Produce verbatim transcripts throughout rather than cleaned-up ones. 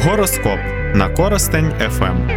Гороскоп на Коростень еф ем.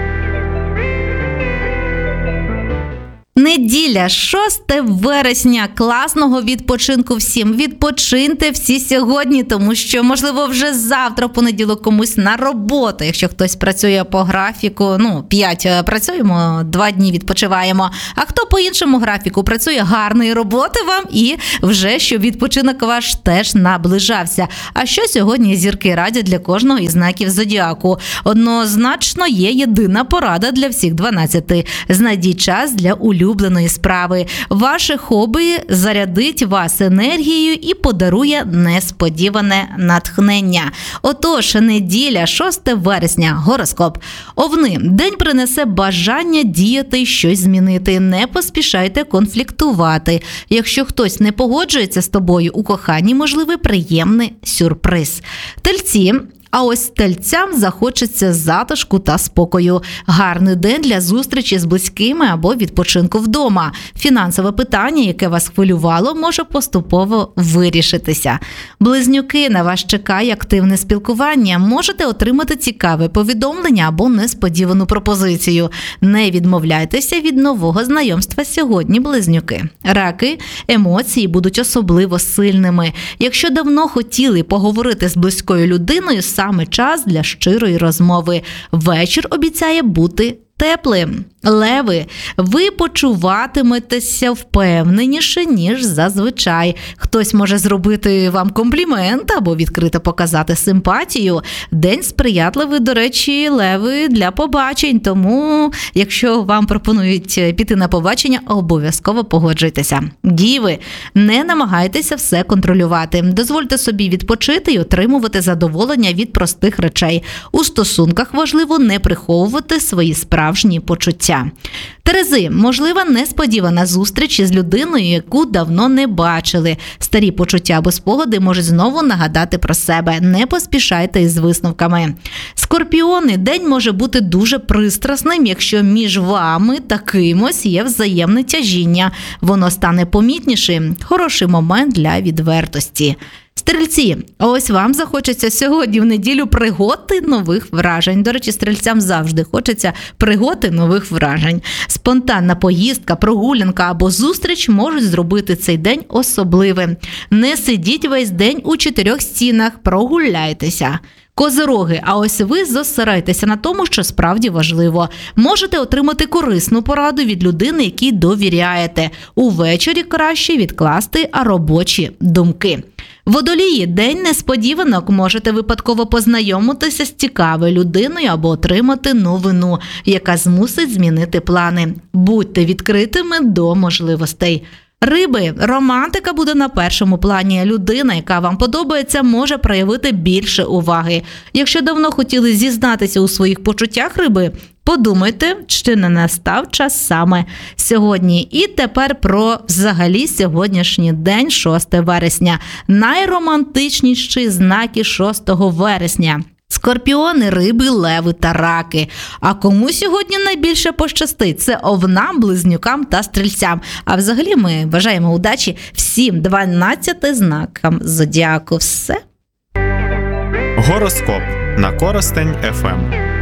Неділя, шосте вересня. Класного відпочинку всім. Відпочиньте всі сьогодні, тому що, можливо, вже завтра, в понеділок, комусь на роботу. Якщо хтось працює по графіку, ну, п'ять працюємо, два дні відпочиваємо. А хто по іншому графіку працює, гарної роботи вам і вже, щоб відпочинок ваш теж наближався. А що сьогодні зірки радять для кожного із знаків зодіаку? Однозначно є єдина порада для всіх дванадцяти. Знайдіть час для улюблених улюбленої справи. Ваше хобі зарядить вас енергією і подарує несподіване натхнення. Отож, неділя, шосте вересня, гороскоп. Овни. День принесе бажання діяти, щось змінити. Не поспішайте конфліктувати. Якщо хтось не погоджується з тобою у коханні, можливий приємний сюрприз. Тельці. А ось тельцям захочеться затишку та спокою. Гарний день для зустрічі з близькими або відпочинку вдома. Фінансове питання, яке вас хвилювало, може поступово вирішитися. Близнюки, на вас чекає активне спілкування. Можете отримати цікаве повідомлення або несподівану пропозицію. Не відмовляйтеся від нового знайомства сьогодні, близнюки. Раки, емоції будуть особливо сильними. Якщо давно хотіли поговорити з близькою людиною, саме час для щирої розмови. Вечір обіцяє бути теплим. Леви, ви почуватиметеся впевненіше, ніж зазвичай. Хтось може зробити вам комплімент або відкрито показати симпатію. День сприятливий, до речі, леви, для побачень. Тому, якщо вам пропонують піти на побачення, обов'язково погоджуйтеся. Діви, не намагайтеся все контролювати. Дозвольте собі відпочити і отримувати задоволення від простих речей. У стосунках важливо не приховувати свої справжні почуття. Терези, можлива несподівана зустріч із людиною, яку давно не бачили. Старі почуття або спогади можуть знову нагадати про себе. Не поспішайте із висновками. Скорпіони, день може бути дуже пристрасним, якщо між вами та кимось є взаємне тяжіння. Воно стане помітнішим. Хороший момент для відвертості. Стрільці, ось вам захочеться сьогодні в неділю пригод і нових вражень. До речі, стрільцям завжди хочеться пригод і нових вражень. Спонтанна поїздка, прогулянка або зустріч можуть зробити цей день особливим. Не сидіть весь день у чотирьох стінах, прогуляйтеся. Козироги, а ось ви зосередьтеся на тому, що справді важливо. Можете отримати корисну пораду від людини, якій довіряєте. Увечері краще відкласти робочі думки. Водолії, день несподіванок, можете випадково познайомитися з цікавою людиною або отримати новину, яка змусить змінити плани. Будьте відкритими до можливостей. Риби, романтика буде на першому плані. Людина, яка вам подобається, може проявити більше уваги. Якщо давно хотіли зізнатися у своїх почуттях, риби, подумайте, чи не настав час саме сьогодні. І тепер про взагалі сьогоднішній день, шосте вересня. Найромантичніші знаки шостого вересня. Скорпіони, риби, леви та раки. А кому сьогодні найбільше пощастить? Це овнам, близнюкам та стрільцям. А взагалі ми бажаємо удачі всім дванадцяти знакам зодіаку. Все. Гороскоп на Коростень еф ем.